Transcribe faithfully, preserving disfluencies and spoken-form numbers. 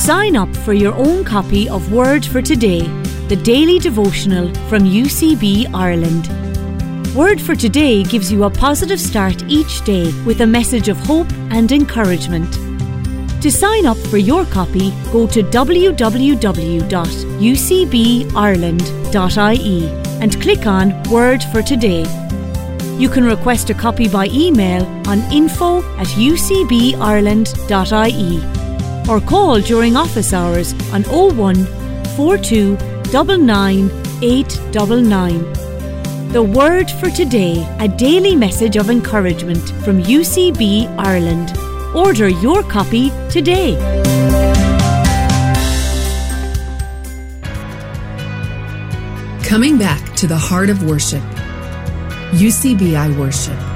sign up for your own copy of Word for Today, the daily devotional from U C B Ireland. Word for Today gives you a positive start each day with a message of hope and encouragement. To sign up for your copy, go to w w w dot u c b ireland dot i e and click on Word for Today. You can request a copy by email on info at u c b ireland dot i e or call during office hours on oh one, four two, nine nine, eight nine nine. The Word for Today, a daily message of encouragement from U C B Ireland. Order your copy today. Coming back to the heart of worship. U C B I Worship.